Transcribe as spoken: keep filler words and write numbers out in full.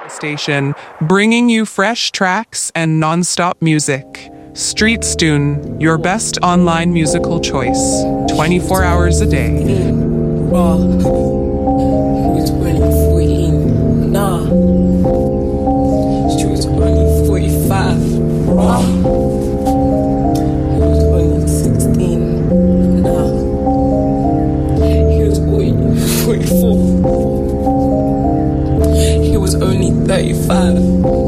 station, bringing you fresh tracks and non-stop music. Streetstune, your best online musical choice, twenty-four hours a day. Raw. It's only fourteen. Nah. She was only forty-five. Raw. He was only sixteen. Nah. He was only forty-four. He was only thirty-five.